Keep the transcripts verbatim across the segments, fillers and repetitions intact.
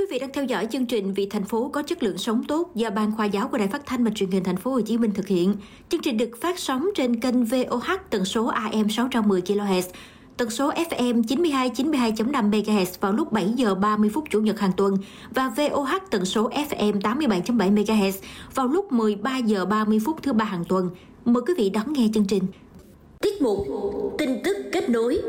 vị đang theo dõi chương trình Vì thành phố có chất lượng sống tốt do Ban Khoa giáo của Đài Phát thanh và Truyền hình Thành phố Hồ Chí Minh thực hiện. Chương trình được phát sóng trên kênh vê o hát tần số a em sáu trăm mười ki lô héc, tần số ép em chín mươi hai chín mươi hai chấm năm mê ga héc vào lúc bảy giờ ba mươi phút Chủ nhật hàng tuần và vê o hát tần số ép em tám mươi bảy chấm bảy mê ga héc vào lúc mười ba giờ ba mươi phút thứ ba hàng tuần. Mời quý vị đón nghe chương trình. Tiết mục tin tức kết nối.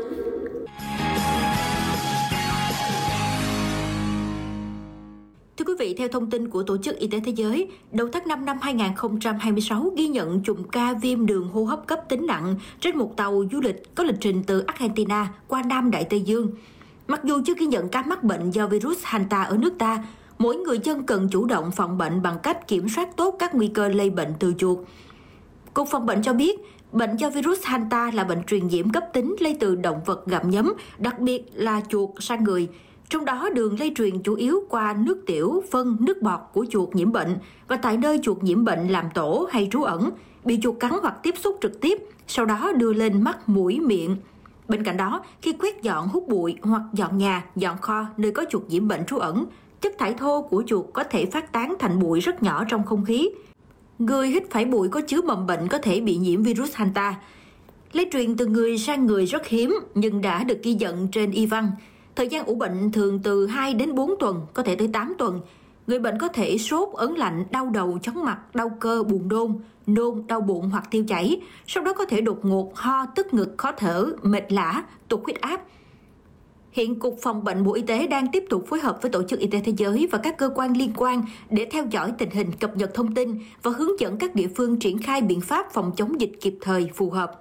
Thưa quý vị, theo thông tin của Tổ chức Y tế Thế giới, đầu tháng năm năm hai không hai sáu ghi nhận chùm ca viêm đường hô hấp cấp tính nặng trên một tàu du lịch có lịch trình từ Argentina qua Nam Đại Tây Dương. Mặc dù chưa ghi nhận ca mắc bệnh do virus Hanta ở nước ta, mỗi người dân cần chủ động phòng bệnh bằng cách kiểm soát tốt các nguy cơ lây bệnh từ chuột. Cục Phòng bệnh cho biết, bệnh do virus Hanta là bệnh truyền nhiễm cấp tính lây từ động vật gặm nhấm, đặc biệt là chuột sang người. Trong đó, đường lây truyền chủ yếu qua nước tiểu, phân, nước bọt của chuột nhiễm bệnh và tại nơi chuột nhiễm bệnh làm tổ hay trú ẩn, bị chuột cắn hoặc tiếp xúc trực tiếp, sau đó đưa lên mắt, mũi, miệng. Bên cạnh đó, khi quét dọn hút bụi hoặc dọn nhà, dọn kho nơi có chuột nhiễm bệnh trú ẩn, chất thải thô của chuột có thể phát tán thành bụi rất nhỏ trong không khí. Người hít phải bụi có chứa mầm bệnh có thể bị nhiễm virus Hanta. Lây truyền từ người sang người rất hiếm nhưng đã được ghi nhận trên y văn. Thời gian ủ bệnh thường từ hai đến bốn tuần, có thể tới tám tuần. Người bệnh có thể sốt, ớn lạnh, đau đầu, chóng mặt, đau cơ, buồn nôn, nôn, đau bụng hoặc tiêu chảy. Sau đó có thể đột ngột, ho, tức ngực, khó thở, mệt lả, tụt huyết áp. Hiện Cục Phòng bệnh Bộ Y tế đang tiếp tục phối hợp với Tổ chức Y tế Thế giới và các cơ quan liên quan để theo dõi tình hình, cập nhật thông tin và hướng dẫn các địa phương triển khai biện pháp phòng chống dịch kịp thời, phù hợp.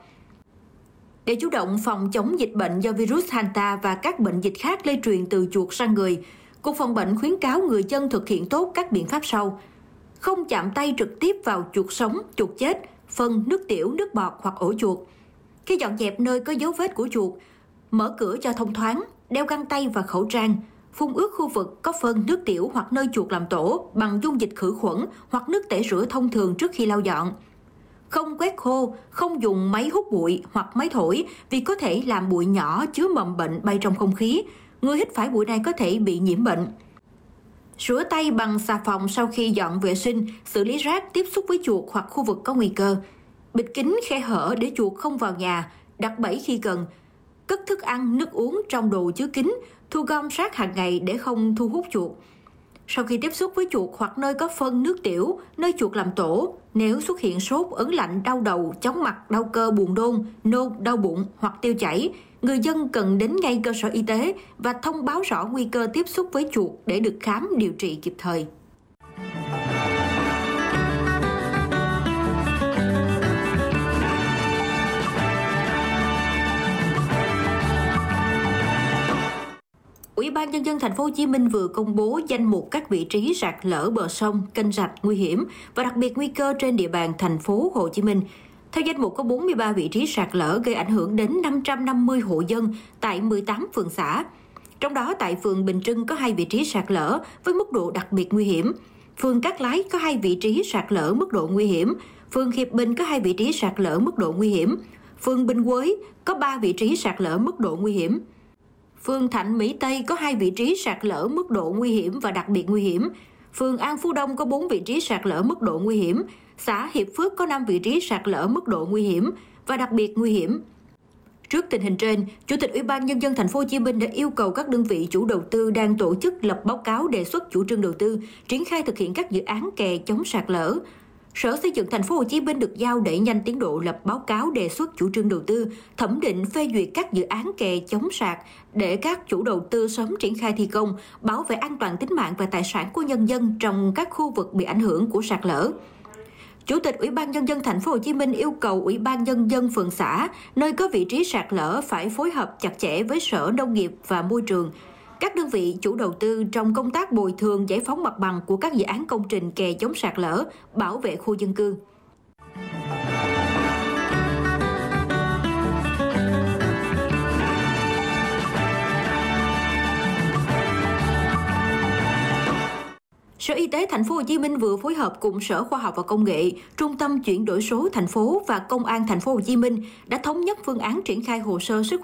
Để chủ động phòng chống dịch bệnh do virus Hanta và các bệnh dịch khác lây truyền từ chuột sang người, Cục Phòng bệnh khuyến cáo người dân thực hiện tốt các biện pháp sau. Không chạm tay trực tiếp vào chuột sống, chuột chết, phân, nước tiểu, nước bọt hoặc ổ chuột. Khi dọn dẹp nơi có dấu vết của chuột, mở cửa cho thông thoáng, đeo găng tay và khẩu trang, phun ướt khu vực có phân, nước tiểu hoặc nơi chuột làm tổ bằng dung dịch khử khuẩn hoặc nước tẩy rửa thông thường trước khi lau dọn. Không quét khô, không dùng máy hút bụi hoặc máy thổi vì có thể làm bụi nhỏ chứa mầm bệnh bay trong không khí. Người hít phải bụi này có thể bị nhiễm bệnh. Rửa tay bằng xà phòng sau khi dọn vệ sinh, xử lý rác tiếp xúc với chuột hoặc khu vực có nguy cơ. Bịt kín khe hở để chuột không vào nhà, đặt bẫy khi cần. Cất thức ăn, nước uống trong đồ chứa kín, thu gom rác hàng ngày để không thu hút chuột. Sau khi tiếp xúc với chuột hoặc nơi có phân, nước tiểu, nơi chuột làm tổ, nếu xuất hiện sốt, ớn lạnh, đau đầu, chóng mặt, đau cơ, buồn nôn, nôn, đau bụng hoặc tiêu chảy, người dân cần đến ngay cơ sở y tế và thông báo rõ nguy cơ tiếp xúc với chuột để được khám, điều trị kịp thời. Ủy ban Nhân dân Thành phố Hồ Chí Minh vừa công bố danh mục các vị trí sạt lở bờ sông, kênh rạch nguy hiểm và đặc biệt nguy cơ trên địa bàn Thành phố Hồ Chí Minh. Theo danh mục có bốn mươi ba vị trí sạt lở gây ảnh hưởng đến năm trăm năm mươi hộ dân tại mười tám phường xã. Trong đó tại phường Bình Trưng có hai vị trí sạt lở với mức độ đặc biệt nguy hiểm. Phường Cát Lái có hai vị trí sạt lở mức độ nguy hiểm. Phường Hiệp Bình có hai vị trí sạt lở mức độ nguy hiểm. Phường Bình Quới có ba vị trí sạt lở mức độ nguy hiểm. Phường Thạnh Mỹ Tây có hai vị trí sạt lở mức độ nguy hiểm và đặc biệt nguy hiểm. Phường An Phú Đông có bốn vị trí sạt lở mức độ nguy hiểm. Xã Hiệp Phước có năm vị trí sạt lở mức độ nguy hiểm và đặc biệt nguy hiểm. Trước tình hình trên, Chủ tịch Ủy ban Nhân dân Thành phố Hồ Chí Minh đã yêu cầu các đơn vị chủ đầu tư đang tổ chức lập báo cáo đề xuất chủ trương đầu tư, triển khai thực hiện các dự án kè chống sạt lở. Sở Xây dựng Thành phố Hồ Chí Minh được giao đẩy nhanh tiến độ lập báo cáo đề xuất chủ trương đầu tư, thẩm định phê duyệt các dự án kè chống sạt để các chủ đầu tư sớm triển khai thi công, bảo vệ an toàn tính mạng và tài sản của nhân dân trong các khu vực bị ảnh hưởng của sạt lở. Chủ tịch Ủy ban Nhân dân Thành phố Hồ Chí Minh yêu cầu Ủy ban Nhân dân phường xã nơi có vị trí sạt lở phải phối hợp chặt chẽ với Sở Nông nghiệp và Môi trường, các đơn vị chủ đầu tư trong công tác bồi thường giải phóng mặt bằng của các dự án công trình kè chống sạt lở, bảo vệ khu dân cư. Sở Y tế Thành phố Hồ Chí Minh vừa phối hợp cùng Sở Khoa học và Công nghệ, Trung tâm chuyển đổi số thành phố và Công an Thành phố Hồ Chí Minh đã thống nhất phương án triển khai hồ sơ sức